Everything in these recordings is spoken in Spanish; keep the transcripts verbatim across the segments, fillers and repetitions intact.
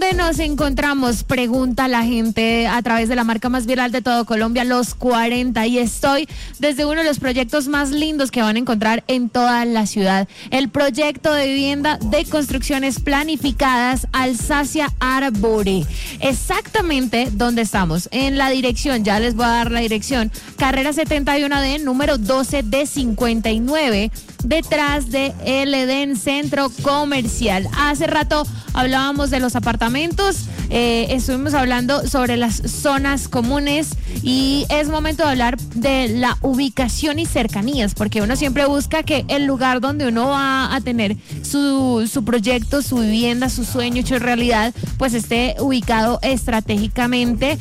Nos encontramos, pregunta la gente a través de la marca más viral de todo Colombia, Los cuarenta, y estoy desde uno de los proyectos más lindos que van a encontrar en toda la ciudad, el proyecto de vivienda de construcciones planificadas Alsacia Arbore. Exactamente donde estamos, en la dirección, ya les voy a dar la dirección, carrera setenta y uno D, número doce D cincuenta y nueve, detrás de el Edén Centro Comercial. Hace rato hablábamos de los apartamentos, eh, estuvimos hablando sobre las zonas comunes y es momento de hablar de la ubicación y cercanías, porque uno siempre busca que el lugar donde uno va a tener su, su proyecto, su vivienda, su sueño hecho realidad, pues esté ubicado estratégicamente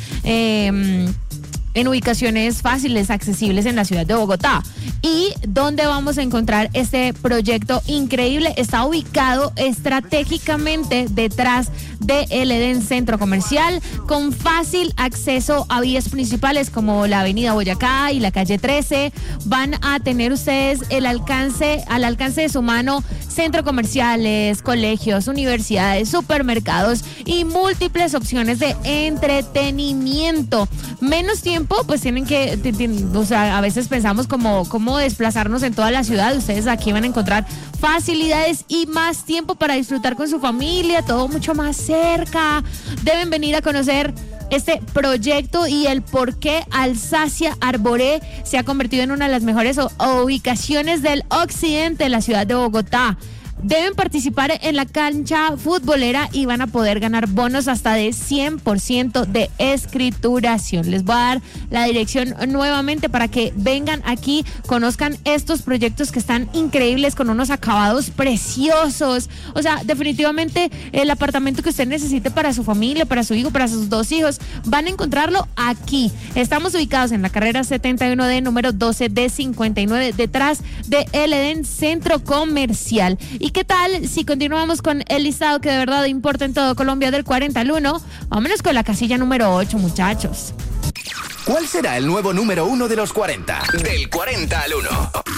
eh, en ubicaciones fáciles, accesibles en la ciudad de Bogotá. ¿Y dónde vamos a encontrar este proyecto increíble? Está ubicado estratégicamente detrás de el Edén Centro Comercial, con fácil acceso a vías principales como la avenida Boyacá y la calle trece. Van a tener ustedes el alcance, al alcance de su mano, centros comerciales, colegios, universidades, supermercados y múltiples opciones de entretenimiento. Menos tiempo, pues tienen que, t- t- o sea, a veces pensamos como cómo desplazarnos en toda la ciudad. Ustedes aquí van a encontrar facilidades y más tiempo para disfrutar con su familia, todo mucho más cerca. Deben venir a conocer este proyecto y el por qué Alsacia Arbore se ha convertido en una de las mejores o- ubicaciones del occidente de la ciudad de Bogotá. Deben participar en la cancha futbolera y van a poder ganar bonos hasta de cien por ciento de escrituración. Les voy a dar la dirección nuevamente para que vengan aquí, conozcan estos proyectos que están increíbles, con unos acabados preciosos. O sea, definitivamente el apartamento que usted necesite para su familia, para su hijo, para sus dos hijos, van a encontrarlo aquí. Estamos ubicados en la carrera setenta y uno D, número doce D cincuenta y nueve, detrás de el Edén Centro Comercial. ¿Y qué tal si continuamos con el listado que de verdad importa en todo Colombia del cuarenta al uno? Vámonos con la casilla número ocho, muchachos. ¿Cuál será el nuevo número uno de los cuarenta? Del cuarenta al uno.